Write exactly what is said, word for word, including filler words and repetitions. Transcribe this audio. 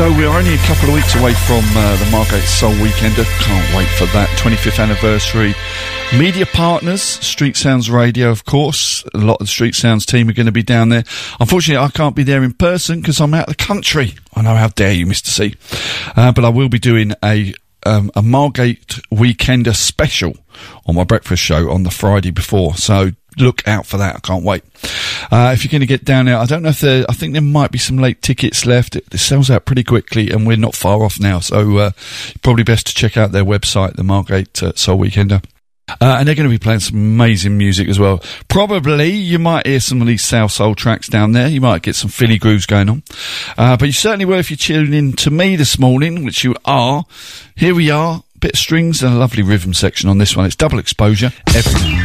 So we're only a couple of weeks away from uh, the Margate Soul Weekender. Can't wait for that. twenty-fifth anniversary. Media partners, Street Sounds Radio, of course. A lot of the Street Sounds team are going to be down there. Unfortunately, I can't be there in person because I'm out of the country. I know, how dare you, Mister C. Uh, but I will be doing a um, a Margate Weekender special on my breakfast show on the Friday before. So look out for that. I can't wait. Uh, if you're going to get down there, I don't know if there, I think there might be some late tickets left. It, it sells out pretty quickly and we're not far off now. So, uh, probably best to check out their website, the Margate uh, Soul Weekender. Uh, and they're going to be playing some amazing music as well. Probably you might hear some of these South Soul tracks down there. You might get some Philly grooves going on. Uh, but you certainly will if you're tuning in to me this morning, which you are. Here we are. Bit of strings and a lovely rhythm section on this one. It's double exposure every